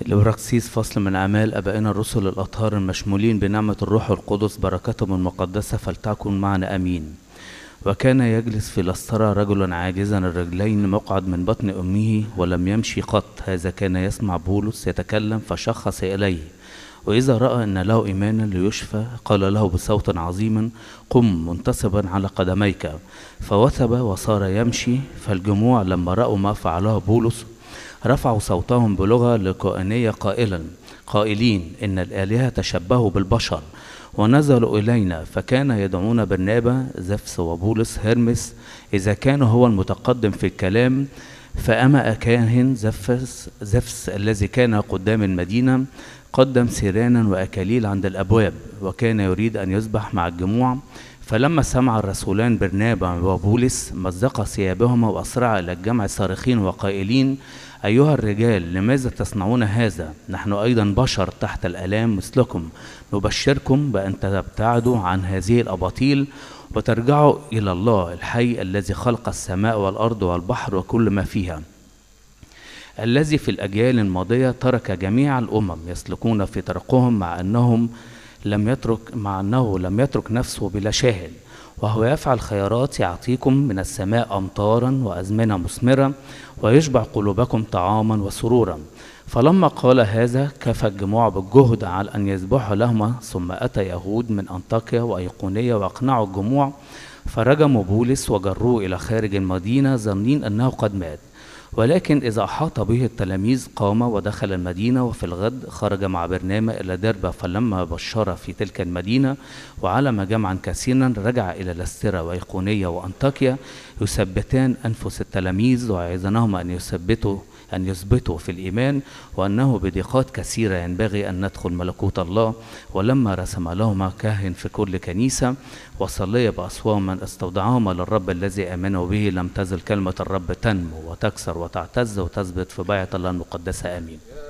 الإبراكسيس فصل من أعمال أبائنا الرسل الأطهار المشمولين بنعمة الروح القدس بركتهم المقدسة فلتكن معنا آمين. وكان يجلس في لسترة رجل عاجزا الرجلين مقعد من بطن أمه ولم يمشي قط. هذا كان يسمع بولس يتكلم فشخص إليه، وإذا رأى أن له إيمانا ليشفى قال له بصوت عظيم: قم منتصبا على قدميك. فوثب وصار يمشي. فالجموع لما رأوا ما فعله بولس رفعوا صوتهم بلغة لكؤنية قائلين: إن الآلهة تشبهوا بالبشر ونزلوا إلينا. فكان يدعون برنابا زفس وبولس هرمس إذا كان هو المتقدم في الكلام. فأما كاهن زفس الذي كان قدام المدينة قدم سيرانا وأكاليل عند الأبواب، وكان يريد أن يسبح مع الجموع. فلما سمع الرسولان برنابا وبولس مزق ثيابهما وأسرع إلى الجمع صارخين وقائلين: أيها الرجال، لماذا تصنعون هذا؟ نحن أيضا بشر تحت الآلام مثلكم. نبشركم بأن تبتعدوا عن هذه الأباطيل وترجعوا إلى الله الحي الذي خلق السماء والأرض والبحر وكل ما فيها، الذي في الأجيال الماضية ترك جميع الأمم يسلكون في طرقهم مع أنه لم يترك نفسه بلا شاهد، وهو يفعل خيرات يعطيكم من السماء أمطارا وأزمنة مثمرة ويشبع قلوبكم طعاما وسرورا. فلما قال هذا كفى الجموع بالجهد على أن يذبحوا لهما. ثم أتى يهود من أنطاكيا وأيقونية وأقنعوا الجموع، فرجموا بولس وجروه إلى خارج المدينة ظنين أنه قد مات. ولكن إذا أحاط به التلاميذ قام ودخل المدينة. وفي الغد خرج مع برنابا إلى دربة. فلما بشر في تلك المدينة وعلم جمعا كثيرا رجع إلى لسترة وأيقونية وأنطاكيا يثبتان أنفس التلاميذ ويعظنهم أن يثبتوا في الإيمان، وأنه بضيقات كثيرة ينبغي أن ندخل ملكوت الله. ولما رسم لهما كاهن في كل كنيسة وصلي بأصوات استودعهما للرب الذي آمنوا به، لم تزل كلمة الرب تنمو وتكسر وتعتز وتثبت في بيعة الله المقدسة. آمين.